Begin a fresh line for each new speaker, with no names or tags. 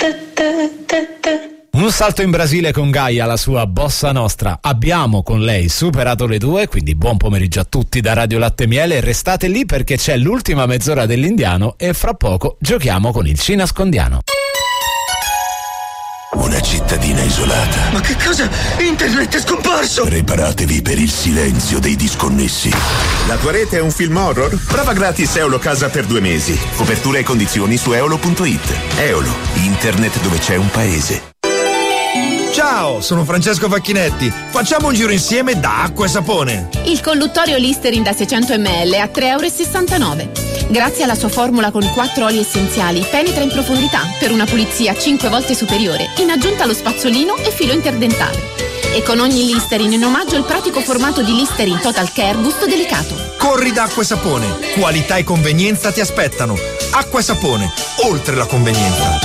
Un salto in Brasile con Gaia, la sua bossa nostra. Abbiamo con lei superato le 2, quindi buon pomeriggio a tutti da Radio Latte Miele. Restate lì perché c'è l'ultima mezz'ora dell'Indiano e fra poco giochiamo con il Ci Nascondiano.
Una cittadina isolata.
Ma che cosa? Internet è scomparso!
Preparatevi per il silenzio dei disconnessi.
La tua rete è un film horror? Prova gratis Eolo Casa per 2 mesi. Copertura e condizioni su eolo.it. Eolo, internet dove c'è un paese.
Ciao, sono Francesco Facchinetti. Facciamo un giro insieme da Acqua e Sapone.
Il colluttorio Listerine da 600 ml a €3,69. Grazie alla sua formula con 4 oli essenziali, penetra in profondità per una pulizia 5 volte superiore, in aggiunta allo spazzolino e filo interdentale. E con ogni Listerine in omaggio il pratico formato di Listerine Total Care gusto delicato.
Corri da Acqua e Sapone. Qualità e convenienza ti aspettano. Acqua e Sapone, oltre la convenienza.